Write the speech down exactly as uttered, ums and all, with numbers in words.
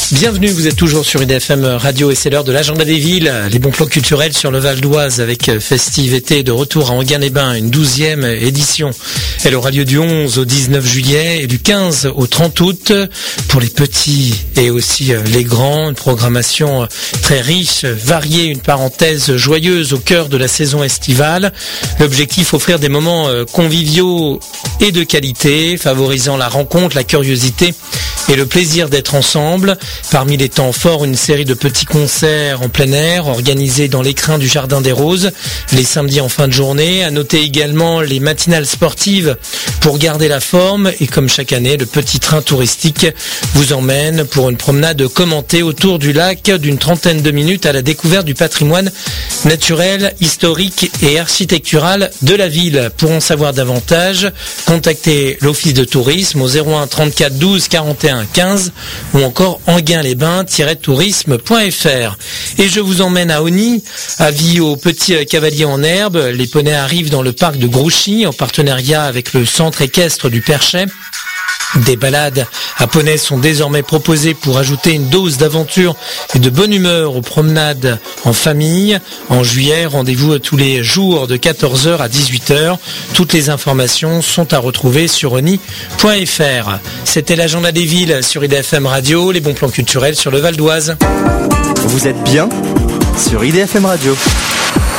Bienvenue, vous êtes toujours sur I D F M Radio et c'est l'heure de l'agenda des villes, les bons plans culturels sur le Val d'Oise avec Festive Été de retour à Enghien-les-Bains, une douzième édition. Elle aura lieu du onze au dix-neuf juillet et du quinze au trente août pour les petits et aussi les grands. Une programmation très riche, variée, une parenthèse joyeuse au cœur de la saison estivale. L'objectif, offrir des moments conviviaux et de qualité, favorisant la rencontre, la curiosité et le plaisir d'être ensemble. Parmi les temps forts, une série de petits concerts en plein air organisés dans l'écrin du Jardin des Roses les samedis en fin de journée. À noter également les matinales sportives pour garder la forme et comme chaque année, le petit train touristique vous emmène pour une promenade commentée autour du lac d'une trentaine de minutes à la découverte du patrimoine naturel, historique et architectural de la ville. Pour en savoir davantage, contactez l'office de tourisme au zéro un trente-quatre douze quarante et un quinze ou encore enghien-les-bains-tourisme point f r. Et je vous emmène à Osny, avis aux petits cavaliers en herbe. Les poneys arrivent dans le parc de Grouchy en partenariat avec le centre équestre du Perchet. Des balades à poney sont désormais proposées pour ajouter une dose d'aventure et de bonne humeur aux promenades en famille. En juillet, rendez-vous tous les jours de quatorze heures à dix-huit heures. Toutes les informations sont à retrouver sur osny point f r. C'était l'agenda des villes sur I D F M Radio, les bons plans culturels sur le Val d'Oise. Vous êtes bien sur I D F M Radio.